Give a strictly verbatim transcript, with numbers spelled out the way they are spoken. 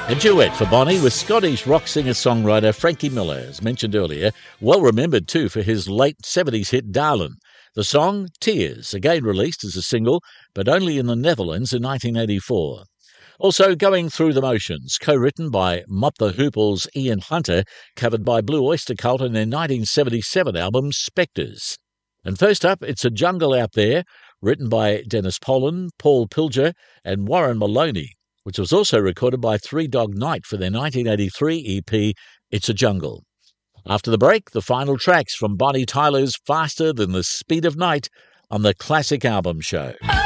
A duet for Bonnie with Scottish rock singer-songwriter Frankie Miller, as mentioned earlier, well remembered too for his late seventies hit Darlin'. The song, Tears, again released as a single, but only in the Netherlands in nineteen eighty-four. Also, Going Through the Motions, co-written by Mop the Hoople's Ian Hunter, covered by Blue Oyster Cult in their nineteen seventy-seven album Spectres. And first up, It's a Jungle Out There, written by Dennis Poland, Paul Pilger and Warren Maloney, which was also recorded by Three Dog Night for their nineteen eighty-three E P, It's a Jungle. After the break, the final tracks from Bonnie Tyler's Faster Than the Speed of Night on the Classic Album Show.